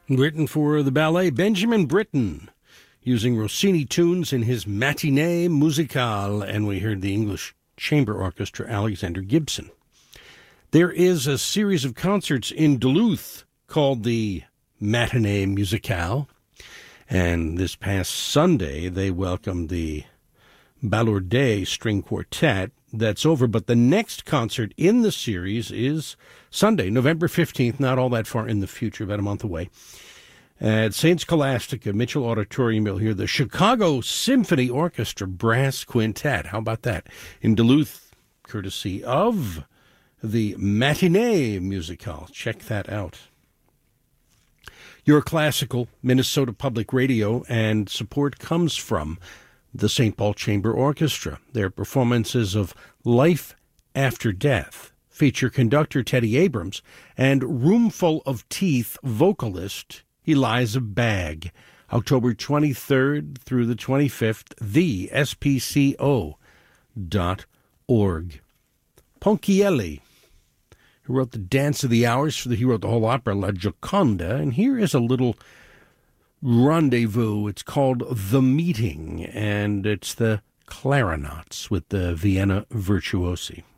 Written for the ballet Benjamin Britten, using Rossini tunes in his Matinée Musicale, and we heard the English Chamber Orchestra, Alexander Gibson. There is a series of concerts in Duluth called the Matinée Musicale, and this past Sunday they welcomed the Balourdet String Quartet. That's over, but the next concert in the series is Sunday, November 15th, not all that far in the future, about a month away. At St. Scholastica, Mitchell Auditorium, you'll hear the Chicago Symphony Orchestra Brass Quintet. How about that? In Duluth, courtesy of the Matinée Musicale. Check that out. Your classical Minnesota Public Radio, and support comes from the St. Paul Chamber Orchestra. Their performances of Life After Death feature conductor Teddy Abrams and Roomful of Teeth vocalist Eliza Bagg. October 23rd through the 25th, thespco.org. Ponchielli, who wrote the Dance of the Hours, he wrote the whole opera La Gioconda, and here is a little rendezvous. It's called The Meeting, and it's the Clarinets with the Vienna Virtuosi.